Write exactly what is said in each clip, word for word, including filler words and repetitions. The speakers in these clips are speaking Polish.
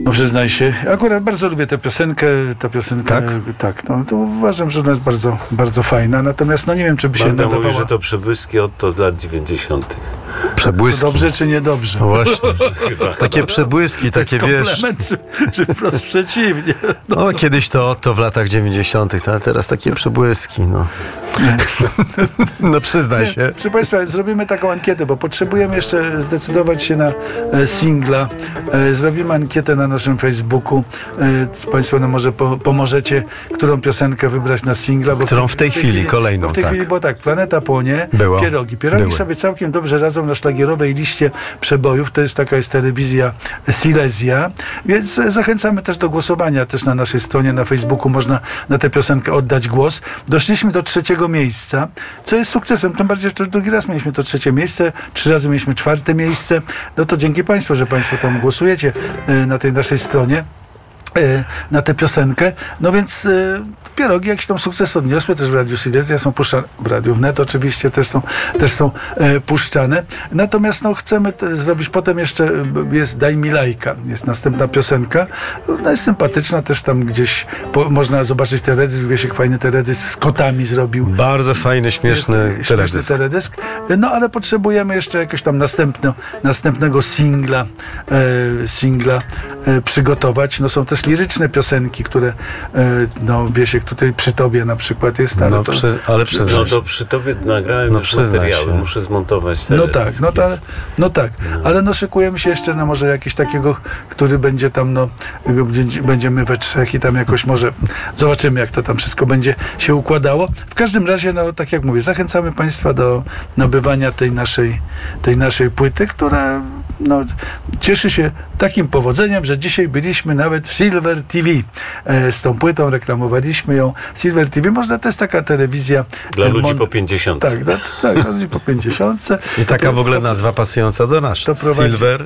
No przyznaj się, akurat bardzo lubię tę piosenkę, ta piosenka, Tak? tak, no to uważam, że ona jest bardzo, bardzo fajna, natomiast no nie wiem, czy by się Banda nadawała. mówi, że to przebłyski Otto z lat dziewięćdziesiątych. Przebłyski. To dobrze czy niedobrze? No właśnie. Chyba, Takie chyba. przebłyski, takie To jest wiesz. komplement, czy, czy wprost przeciwnie? No. No kiedyś to to w latach dziewięćdziesiątych, ale teraz takie przebłyski, no. No przyznaj się. Proszę Państwa, zrobimy taką ankietę, bo potrzebujemy jeszcze zdecydować się na e, singla. E, zrobimy ankietę na naszym Facebooku. E, Państwo nam może po, pomożecie, którą piosenkę wybrać na singla. Bo Którą w tej chwili, kolejną, bo w tej tak. chwili, bo tak, Planeta płonie, Było. Pierogi. Pierogi Były. sobie całkiem dobrze radzą na szlagierowej liście przebojów. To jest taka jest telewizja Silesia, więc e, zachęcamy też do głosowania też na naszej stronie na Facebooku. Można na tę piosenkę oddać głos. Doszliśmy do trzeciego miejsca, co jest sukcesem, tym bardziej, że to już drugi raz mieliśmy to trzecie miejsce, trzy razy mieliśmy czwarte miejsce, no to dzięki Państwu, że Państwo tam głosujecie e, na tej naszej stronie e, na tę piosenkę, no więc e, Pierogi jakiś tam sukces odniosły, też w Radiu Silesia są puszczane, w Radiu Wnet oczywiście też są, też są e, puszczane, natomiast no chcemy te, zrobić, potem jeszcze e, jest Daj mi lajka, jest następna piosenka, no jest sympatyczna, też tam gdzieś po, można zobaczyć teledysk, Wiesiek fajny teledysk z kotami zrobił. Bardzo fajny, śmieszny Jest, teledysk. śmieszny teledysk. No ale potrzebujemy jeszcze jakiegoś tam następno, następnego singla e, singla e, przygotować. No są też liryczne piosenki, które e, no Wiesiek tutaj przy tobie na przykład jest, ale No, to, przy, ale przyznaj No się. to przy tobie nagrałem No już przyznaj materiały, się. muszę zmontować no teledysk. tak, no, ta, no tak, ale no szykujemy się jeszcze na może jakiś takiego, który będzie tam, no będzie, będziemy we trzech i tam jakoś może zobaczymy, jak to tam wszystko będzie się układało. W każdym razie, no tak jak mówię, zachęcamy Państwa do nabywania tej naszej, tej naszej płyty, która no, cieszy się takim powodzeniem, że dzisiaj byliśmy nawet w Silver T V. E, z tą płytą reklamowaliśmy ją. Silver T V, można, to jest taka telewizja. Dla e, ludzi mon- po pięćdziesiątce. Tak, dla, tak, dla ludzi po pięćdziesiątce. I taka To- w ogóle to- nazwa pasująca do nas. to prowadzi- Silver,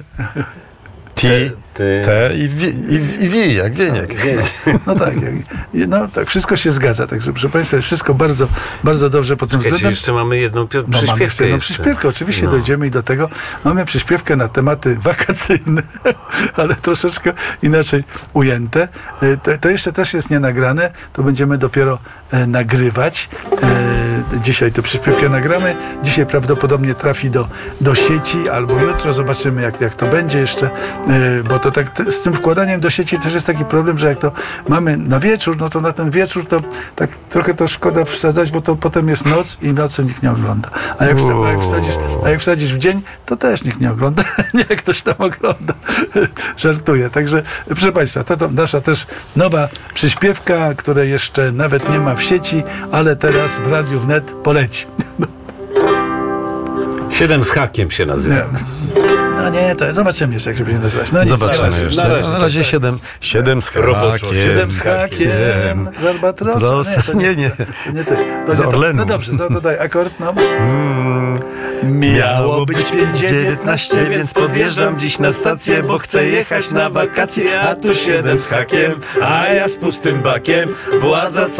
T, Ty... T i V, i, i v jak wieniek. No tak, jak- no tak, wszystko się zgadza. Także proszę Państwa, jest wszystko bardzo, bardzo dobrze pod tym Czekajcie, względem. jeszcze mamy jedną pio- No, mamy przyśpiewkę. jeszcze jedną jeszcze. przyśpiewkę, oczywiście No. dojdziemy i do tego. Mamy przyśpiewkę na tematy wakacyjne, ale troszeczkę inaczej ujęte. E, To, to jeszcze też jest nienagrane, to będziemy dopiero e, nagrywać. E, dzisiaj tę przyśpiewkę nagramy. Dzisiaj prawdopodobnie trafi do, do sieci, albo jutro zobaczymy, jak, jak to będzie jeszcze, e, bo to tak t- z tym wkładaniem do sieci też jest taki problem, że jak to mamy na wieczór, no to na ten wieczór to tak trochę to szkoda wsadzać, bo to potem jest noc i w nocy nikt nie ogląda. A jak, wsta- a jak, wsadzisz, a jak wsadzisz w dzień, to też nikt nie ogląda. Nie, ktoś tam ogląda. Żartuję. Także, proszę Państwa, to, to nasza też nowa przyśpiewka, której jeszcze nawet nie ma w sieci, ale teraz w Radiu Wnet poleci. Siedem z hakiem się nazywa. Nie. No nie, to zobaczymy jeszcze, jak się będzie nazywać. No nic, Zobaczymy na razie. jeszcze. na razie Na razie tak. siedem, siedem z Roboczo. hakiem. Siedem z hakiem, z Albatrosa. Trosa. to Nie, nie. To nie, to, to Z nie to. Orlenu. No dobrze, to dodaj akord, no. Mm. Miało być pięć dziewiętnaście, więc podjeżdżam dziś na stację, bo chcę jechać na wakacje, a tu siedem z hakiem, a ja z pustym bakiem. Władza